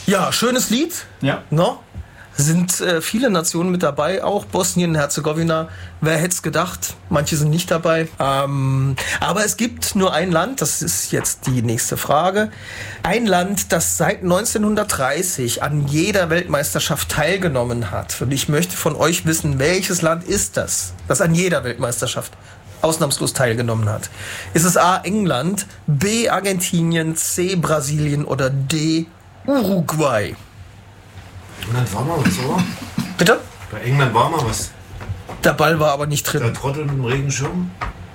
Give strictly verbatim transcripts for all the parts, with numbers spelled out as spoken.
Ja, schönes Lied. Ja. No? Sind äh, viele Nationen mit dabei, auch Bosnien, Herzegowina. Wer hätte es gedacht? Manche sind nicht dabei. Ähm, aber es gibt nur ein Land, das ist jetzt die nächste Frage. Ein Land, das seit neunzehnhundertdreißig an jeder Weltmeisterschaft teilgenommen hat. Und ich möchte von euch wissen, welches Land ist das, das an jeder Weltmeisterschaft ausnahmslos teilgenommen hat. Ist es A. England, B. Argentinien, C. Brasilien oder D. Uruguay? England war mal was, oder? Bitte? Bei England war mal was. Der Ball war aber nicht Der drin. Trottel mit dem Regenschirm.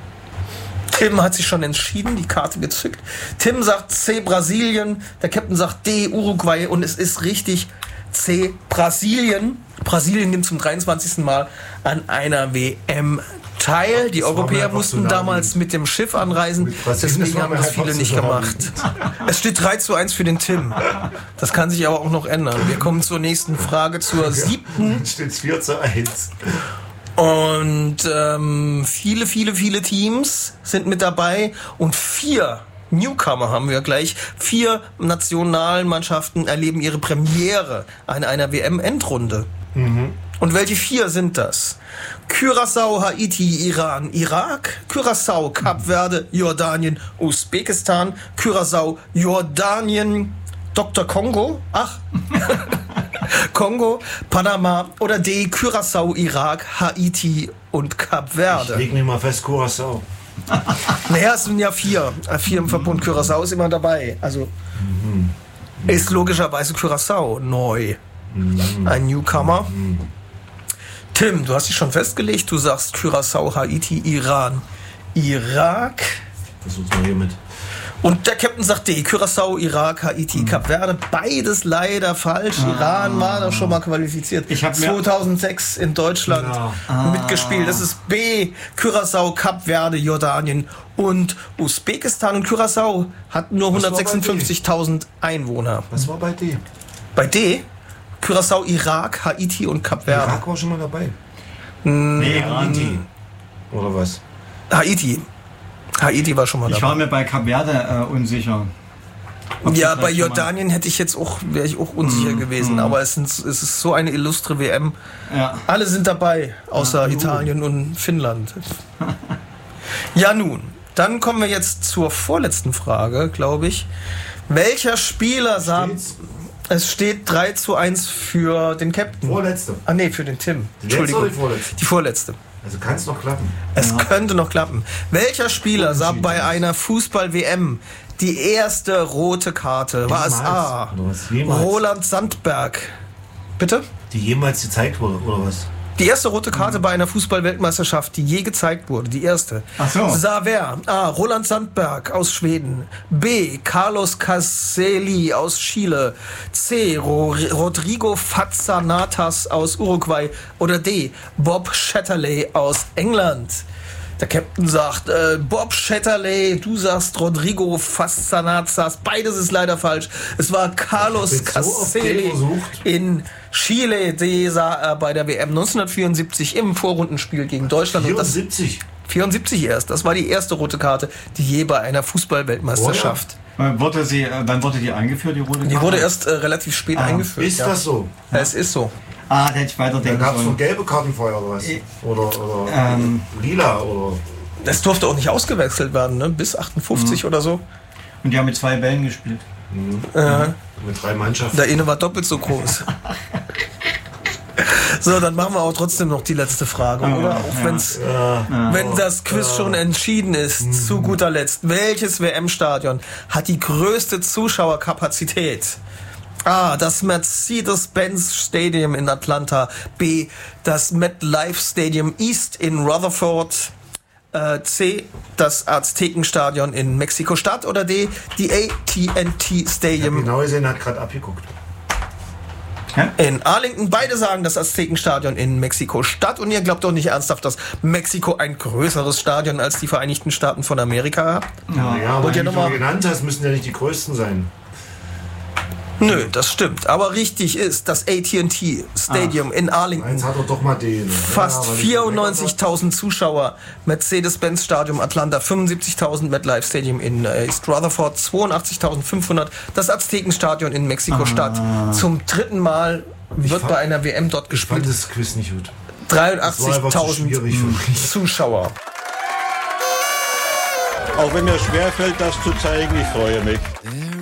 Tim hat sich schon entschieden, die Karte gezückt. Tim sagt C. Brasilien, der Captain sagt D. Uruguay und es ist richtig C. Brasilien. Brasilien nimmt zum dreiundzwanzigsten Mal an einer W M teil. Die Das war mir Europäer einfach mussten zu damals mit dem Schiff anreisen, Mit Brasilien, deswegen das war haben mir das einfach viele zu nicht nah. gemacht. Es steht drei zu eins für den Tim. Das kann sich aber auch noch ändern. Wir kommen zur nächsten Frage, zur siebten. Jetzt steht es vier zu eins. Und ähm, viele, viele, viele Teams sind mit dabei und vier Newcomer haben wir gleich. Vier Nationalmannschaften erleben ihre Premiere an einer W M-Endrunde. Mhm. Und welche vier sind das? Curaçao, Haiti, Iran, Irak, Curaçao, Kap Verde, Jordanien, Usbekistan, Curaçao, Jordanien, Doktor Kongo, ach, Kongo, Panama oder D, Curaçao, Irak, Haiti und Kap Ich Verde. leg mich mal fest, Curaçao. Naja, es sind ja vier. Vier im Verbund. Curaçao ist immer dabei. Also ist logischerweise Curaçao neu. Ein Newcomer. Tim, du hast dich schon festgelegt. Du sagst Curaçao, Haiti, Iran, Irak. Versuch's mal hier mit. Und der Captain sagt D, Curaçao, Irak, Haiti, Kap Verde. Beides leider falsch. Iran war da schon mal qualifiziert. Ich hab mir- zweitausendsechs in Deutschland Ja. mitgespielt. Das ist B, Curaçao, Kap Verde, Jordanien und Usbekistan. Und Curaçao hat nur Was war bei hundertsechsundfünfzigtausend Einwohner. Was war bei D? Bei D, Curaçao, Irak, Haiti und Kap Verde. Irak war schon mal dabei. Nee, Iran. Haiti. Oder was? Haiti. Haiti war schon mal Ich dabei. war mir bei Kap Verde äh, unsicher. Ob Ja, die bei vielleicht schon Jordanien hätte ich jetzt auch, wäre ich auch unsicher gewesen. Aber es, sind, es ist so eine illustre W M. mal- Ja. Alle sind dabei, außer Italien und Finnland. Ja nun, dann kommen wir jetzt zur vorletzten Frage, glaube ich. Welcher Spieler sah... Steht's? Es steht drei zu eins für den Captain. Vorletzte. Ah nee, für den Tim. Die letzte Entschuldigung. oder die vorletzte? Die vorletzte. Also kann es noch klappen. Es könnte noch klappen. Welcher Spieler sah Unentschieden. bei einer Fußball-W M die erste rote Karte? War es Jemals. A. Oder was? Jemals. Roland Sandberg? Bitte? Die jemals gezeigt wurde, oder was? Die erste rote Karte bei einer Fußball-Weltmeisterschaft, die je gezeigt wurde, die erste. Ach so. Sah wer? A. Roland Sandberg aus Schweden. B. Carlos Caselli aus Chile. C. Ro Rodrigo Fazzanatas aus Uruguay. Oder D. Bob Shatterley aus England. Der Captain sagt, äh, Bob Shatterley, du sagst Rodrigo Fazzanatas. Beides ist leider falsch. Es war Carlos Ich bin so oft Caselli den versucht. in Chile. Die sah er bei der W M neunzehnhundertvierundsiebzig im Vorrundenspiel gegen Deutschland. Und das vierundsiebzig. vierundsiebzig erst. Das war die erste rote Karte, die je bei einer Fußball-Weltmeisterschaft. Äh, Wurde sie, äh, wann wurde die eingeführt, die rote Die Karte? wurde erst äh, relativ spät Ah, eingeführt. Ist ja. das so? Ja, es ist so. Ah, da hätte ich Da weiterdenken gab es schon sollen. gelbe Karten vorher oder was? Eh. Oder, oder Ähm. lila oder... Es durfte auch nicht ausgewechselt werden, ne? Bis achtundfünfzig oder so. Und die haben mit zwei Bällen gespielt. Äh, Mit drei Mannschaften. der eine war doppelt so groß. So, dann machen wir auch trotzdem noch die letzte Frage, oder? Auch ja. wenn's, Ja. wenn das Quiz schon entschieden ist, zu guter Letzt. Welches W M-Stadion hat die größte Zuschauerkapazität? A. Das Mercedes-Benz Stadium in Atlanta. B. Das MetLife Stadium East in Rutherford. Äh, C. Das Aztekenstadion in Mexiko-Stadt. Oder D. Die A T and T Stadium Genau gesehen, hat gerade abgeguckt. in Arlington. Beide sagen das Aztekenstadion in Mexiko-Stadt. Und ihr glaubt doch nicht ernsthaft, dass Mexiko ein größeres Stadion als die Vereinigten Staaten von Amerika hat? Ja, aber Und die, ja die noch mal- du genannt hast, müssen ja nicht die größten sein. Nö, das stimmt. Aber richtig ist, das A T and T Stadium in Arlington. Eins hat er doch mal den. Fast Ja, weil ich- vierundneunzigtausend Zuschauer. Mercedes-Benz Stadium Atlanta fünfundsiebzigtausend. MetLife Stadium in äh, East Rutherford zweiundachtzigtausendfünfhundert. Das Aztekenstadion in Mexiko-Stadt. Zum dritten Mal wird fand- bei einer W M dort Ich fand gespielt. das Quiz nicht gut. Das war einfach zu dreiundachtzigtausend schwierig für mich. Zuschauer. Auch wenn mir schwerfällt, das zu zeigen, ich freue mich.